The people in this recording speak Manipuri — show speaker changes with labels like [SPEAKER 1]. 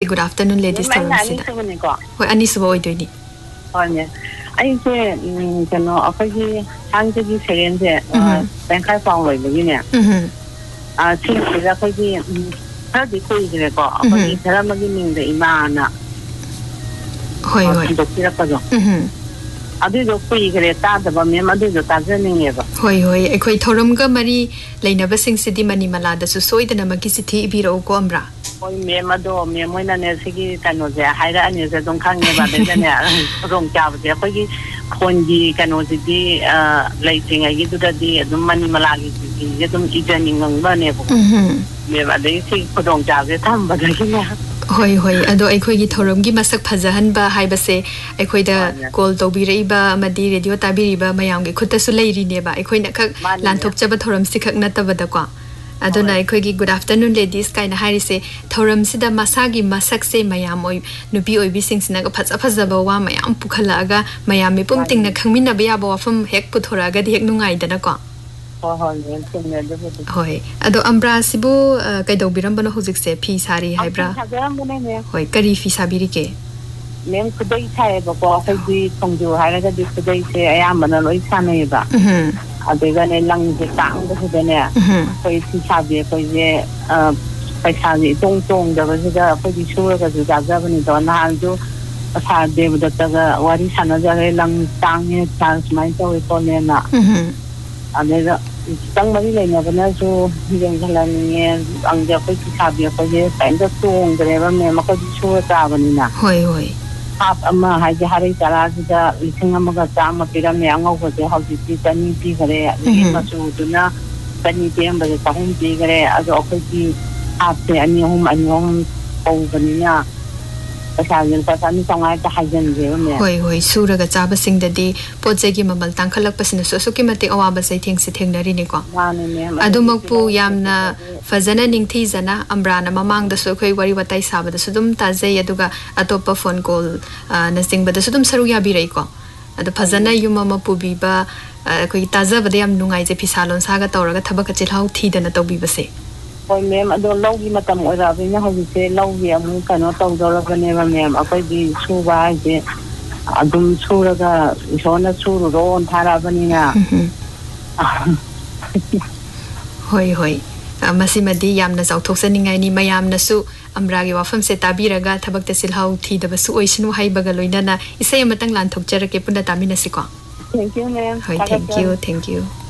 [SPEAKER 1] good afternoon ladies to
[SPEAKER 2] sida
[SPEAKER 1] hoi ani suba oidoini
[SPEAKER 2] hone ai se kano apagi hangje gi seren je bankai pang loi bagi ne si sida apagi thadi koi dire ko apagi thara magi ning de imana
[SPEAKER 1] hoi hoi
[SPEAKER 2] dokira ko jo adu jo koi gre ta da ba me madu jo ta jening ye ba
[SPEAKER 1] hoi hoi ekhoi thoram ga mari leina ba sing sidi mani mala da su soidana magi sithi ibiro ko amra
[SPEAKER 2] oi me mado me moina ne sigi kano je haira ani je dong khang ne ba de ne rong cha ba je khoi gi khon gi kano ji di laiting ai gi du da di dum mani mala gi gi dum i jening ngang ba ne bo me ba de si khodong cha je tham ba de ne
[SPEAKER 1] hoi hoi ado ekhoi gi thoram gi masak phajahan ba haibase ekhoi da call to bi rei ba amadi radio ta bi ri ba mayam gi khutta su leiri ne ba ekhoi na khak lan thok chaba thoram si khak na ta ba da kwa adona ekhoi gi good afternoon ladies kaina hairi se thoram sida masagi masak se mayam oi nubi oi bi sing sina ga phaja phaja ba wa mayam pukhala aga mayam me pum ting na khangmin na ba ya ba fam hek puthora ga di hek nungai da na ko hoi ado ambra sibu kai do biram bana hojik se phi sari haibra hoi kari fi sabiri ke
[SPEAKER 2] mem kudai sai ba ko sai di tongju haira ga di kudai se ayam bana loi sanai ba adega ne lang je tang da se ne koi si sabi koi je paisa ji tong tong da ba ga koi di shu ga ju ga ga ni do na ju sa de ba da ga wari sana ja lang tang ne chance mai to ko ne na adega tang mari le na bana so yang halan ne ang ja koi si sabi ko je tain da tong da ba me ma ko di shu ta ba ni na
[SPEAKER 1] hoi hoi
[SPEAKER 2] ap ama hai ja hari tara da lising ama ga ta ma pira me angau ko je hau ji tani pi gare ni ma su tu na tani tem ba ta hum pi gare ado ko ji ap te ani hum ko ba ni na sa yin ta ni sangai ta hajen je me
[SPEAKER 1] hoi hoi sura ga chaba sing da di poje gi mamal tang khalak pasina so so ki mate awa ba sai thing si theng nari ni ko adu makpu yamna fazana ning thi jana amrana mamang da so khoi wari watai saba da sudum ta jai aduga atopa phone call na sing ba da sudum saru ya bi rei ko adu fazana yuma ma pu bi ba khoi taza ba da yam nungai je phisalon sa ga tawra ga thabak chil hau thi da na to bi ba se
[SPEAKER 2] hoi mem ado lau gi matam ora bi na ho se lau gi amu kano taw do ra ne ba mem akai di su ba je adum su ra ga isona su ro on thara ba ni na
[SPEAKER 1] hoi hoi masi madi yamna chauthok saningai ni mayam na su amra gi wafam se tabira ga thabak te silhau thi da ba su oisinu hai ba ga loina na isai amatang lan thok charake punda tamina si ko
[SPEAKER 2] thank you ma'am
[SPEAKER 1] hoi thank you